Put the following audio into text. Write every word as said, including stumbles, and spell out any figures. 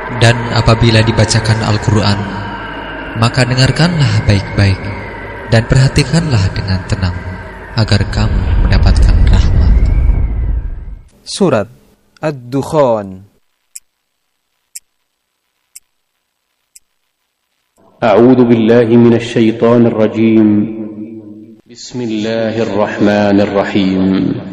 Dan apabila dibacakan Al-Quran, maka dengarkanlah baik-baik dan perhatikanlah dengan tenang, agar kamu mendapatkan rahmat. Surat Ad-Dukhan. A'udzu billahi minasy syaithanir rajim. Bismillahirrahmanirrahim.